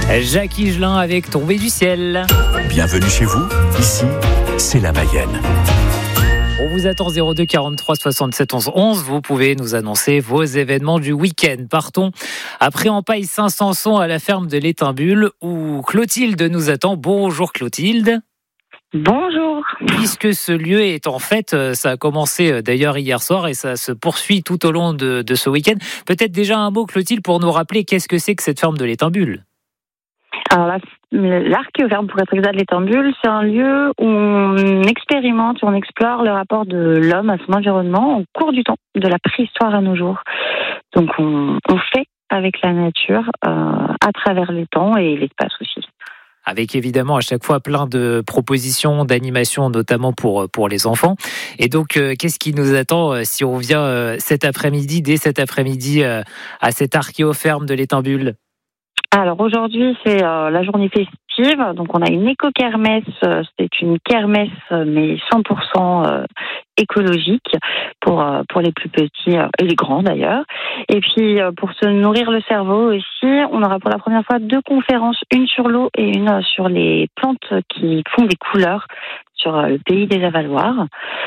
Jacques Higelin avec Tombée du ciel. Bienvenue chez vous, ici, c'est la Mayenne. On vous attend 02 43 67 11 11. Vous pouvez nous annoncer vos événements du week-end. Partons après Empaille Saint-Sanson à la ferme de l'Étimbule où Clotilde nous attend. Bonjour Clotilde. Bonjour. Puisque ce lieu est en fête, ça a commencé d'ailleurs hier soir et ça se poursuit tout au long de ce week-end. Peut-être déjà un mot Clotilde pour nous rappeler qu'est-ce que c'est que cette ferme de l'Étimbule. Alors l'archéoferme, pour être exact, de l'Étimbule, c'est un lieu où on expérimente, on explore le rapport de l'homme à son environnement au cours du temps, de la préhistoire à nos jours. Donc on fait avec la nature à travers les temps et l'espace aussi. Avec évidemment à chaque fois plein de propositions d'animation, notamment pour les enfants. Et donc, qu'est-ce qui nous attend si on vient dès cet après-midi, à cette archéoferme de l'Étimbule ? Alors aujourd'hui, c'est la journée festive. Donc on a une éco-kermesse. C'est une kermesse, mais 100% écologique pour les plus petits et les grands d'ailleurs. Et puis pour se nourrir le cerveau aussi, on aura pour la première fois 2 conférences, une sur l'eau et une sur les plantes qui font des couleurs sur le pays des Avaloirs.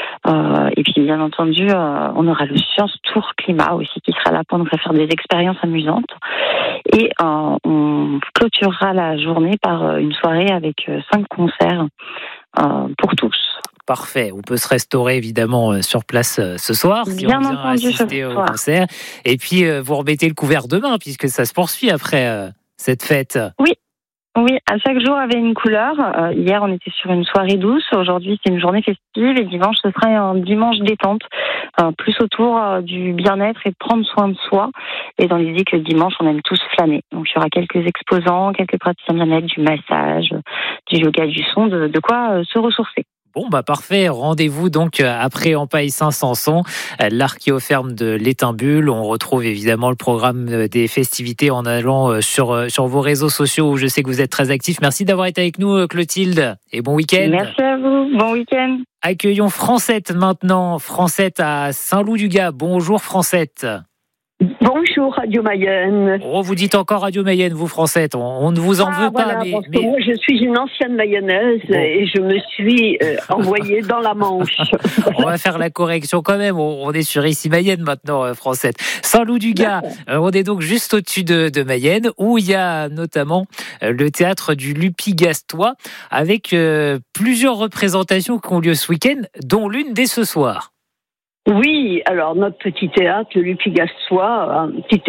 Et puis bien entendu, on aura le Science Tour Climat aussi qui sera là pour nous faire des expériences amusantes. Et on clôturera la journée par une soirée avec 5 concerts pour tous. Parfait, on peut se restaurer évidemment sur place ce soir si bien on vient entendu, assister au concert. Et puis vous remettez le couvert demain puisque ça se poursuit après cette fête. Oui, à chaque jour avait une couleur. Hier, on était sur une soirée douce. Aujourd'hui, c'est une journée festive. Et dimanche, ce sera un dimanche détente, plus autour du bien-être et de prendre soin de soi. Et dans l'idée que le dimanche, on aime tous flâner. Donc, il y aura quelques exposants, quelques praticiens bien-être, du massage, du yoga, du son, de quoi se ressourcer. Bon, parfait. Rendez-vous donc après Empaille Saint-Sanson, l'archéoferme de l'Étimbule. On retrouve évidemment le programme des festivités en allant sur vos réseaux sociaux où je sais que vous êtes très actifs. Merci d'avoir été avec nous, Clotilde, et bon week-end. Merci à vous. Bon week-end. Accueillons Francette maintenant. Francette à Saint-Loup-du-Gap. Bonjour Francette. Bonjour Radio Mayenne. Oh, vous dites encore Radio Mayenne, vous Francette. On ne vous en veut pas. Voilà, parce que moi, je suis une ancienne mayonnaise et je me suis envoyée dans la Manche. On va faire la correction quand même. On est sur ici Mayenne maintenant, Francette. Saint-Loup-du-Gap, on est donc juste au-dessus de Mayenne, où il y a notamment le théâtre du Lupi-Gastois, avec plusieurs représentations qui ont lieu ce week-end, dont l'une dès ce soir. Oui, alors notre petit théâtre, le Lupi-Gastois, un petit